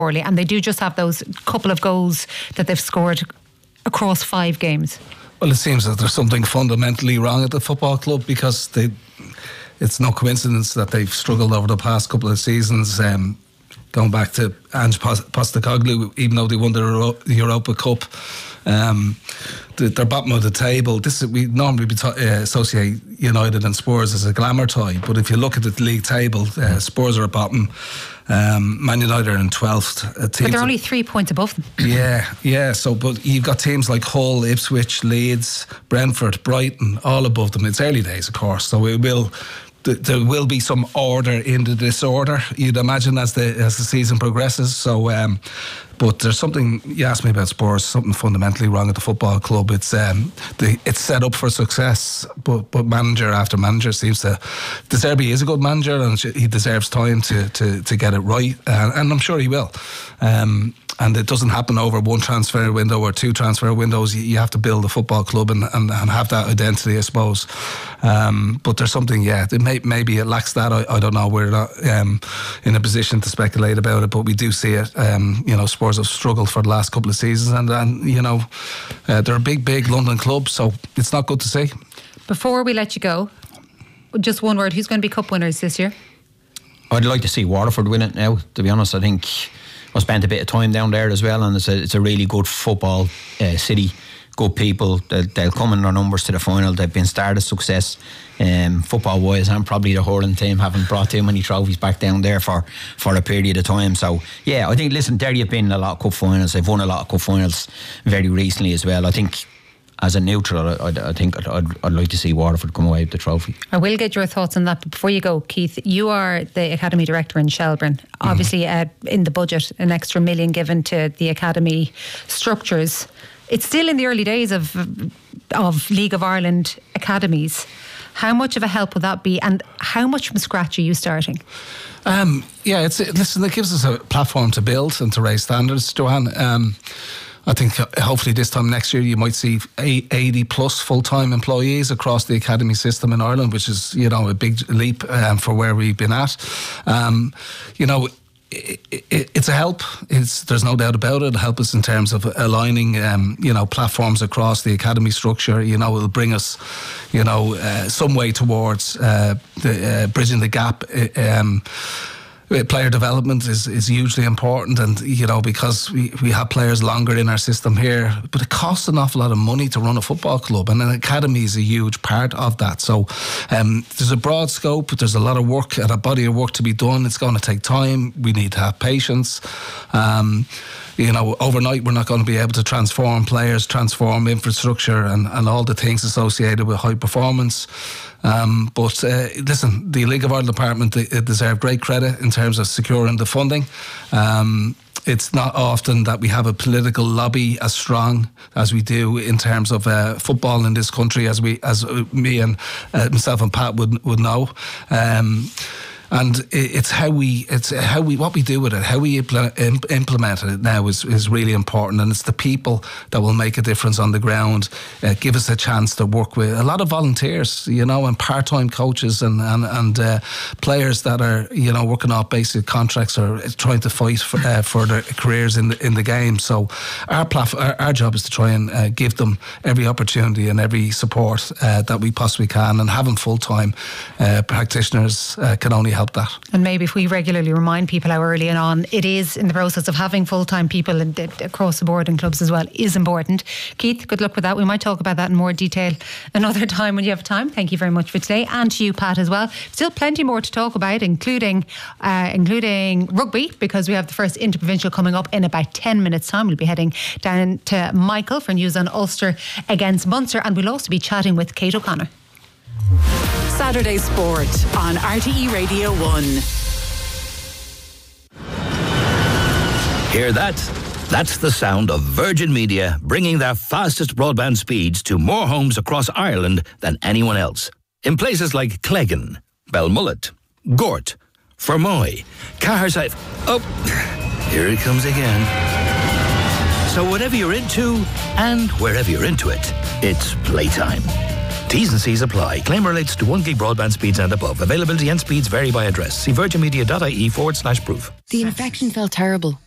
poorly, and they do just have those couple of goals that they've scored across 5 games. Well, it seems that there's something fundamentally wrong at the football club, because it's no coincidence that they've struggled over the past couple of seasons. Going back to Ange Postecoglou, even though they won the Europa Cup, they're bottom of the table. We normally associate United and Spurs as a glamour tie, but if you look at the league table, Spurs are at bottom, Man United are in 12th. But they're only 3 points above them. Yeah. So, but you've got teams like Hull, Ipswich, Leeds, Brentford, Brighton, all above them. It's early days, of course, so there will be some order in the disorder, you'd imagine, as the season progresses. So, but there's something, you asked me about Spurs, something fundamentally wrong at the football club. It's set up for success, but manager after manager seems to. De Zerbi is a good manager, and he deserves time to get it right, and I'm sure he will. And it doesn't happen over one transfer window or 2 transfer windows. You have to build a football club and have that identity, I suppose. But there's something, maybe it lacks that. I don't know. We're not in a position to speculate about it, but we do see it. Spurs have struggled for the last couple of seasons, and they're a big London club, so it's not good to see. Before we let you go, just one word: who's going to be cup winners this year? I'd like to see Waterford win it now, to be honest. I think I spent a bit of time down there as well, and it's a really good football city, good people. They'll come in their numbers to the final. They've been started success football wise, and probably the hurling team haven't brought too many trophies back down there for a period of time. So yeah, I think, listen, Derry have been in a lot of cup finals. They've won a lot of cup finals very recently as well. I think as a neutral, I think I'd like to see Waterford come away with the trophy. I will get your thoughts on that. But before you go, Keith, you are the Academy Director in Shelbourne. Obviously, in the budget, an extra $1 million given to the Academy structures. It's still in the early days of League of Ireland academies. How much of a help would that be, and how much from scratch are you starting? Listen, it gives us a platform to build and to raise standards, Joanne. I think hopefully this time next year you might see 80 plus full-time employees across the academy system in Ireland, which is, a big leap for where we've been at. It's a help. There's no doubt about it. It'll help us in terms of aligning, platforms across the academy structure. It'll bring us, some way towards bridging the gap. Player development is hugely important, and because we have players longer in our system here, but it costs an awful lot of money to run a football club, and an academy is a huge part of that. So there's a broad scope, but there's a lot of work and a body of work to be done. It's going to take time. We need to have patience. Overnight we're not going to be able to transform players, transform infrastructure and all the things associated with high performance. But listen, the League of Ireland department deserve great credit in terms of securing the funding. It's not often that we have a political lobby as strong as we do in terms of football in this country, as me and myself and Pat would know. And what we do with it, how we implement it now is really important, and it's the people that will make a difference on the ground. Give us a chance to work with a lot of volunteers, and part-time coaches and players that are working off basic contracts or trying to fight for their careers in the game. So our job is to try and give them every opportunity and every support that we possibly can, and having full-time practitioners can only help that. And maybe if we regularly remind people how early on it is in the process of having full-time people across the board in clubs as well is important. Keith, good luck with that. We might talk about that in more detail another time when you have time. Thank you very much for today, and to you, Pat, as well. Still plenty more to talk about, including rugby, because we have the first interprovincial coming up in about 10 minutes time. We'll be heading down to Michael for news on Ulster against Munster, and we'll also be chatting with Kate O'Connor. Saturday Sport on RTE Radio 1. Hear that? That's the sound of Virgin Media bringing their fastest broadband speeds to more homes across Ireland than anyone else. In places like Cleggan, Belmullet, Gort, Fermoy, Caherside. Oh, here it comes again. So whatever you're into and wherever you're into it, it's playtime. T's and C's apply. Claim relates to 1 gig broadband speeds and above. Availability and speeds vary by address. See virginmedia.ie/proof. The infection felt terrible,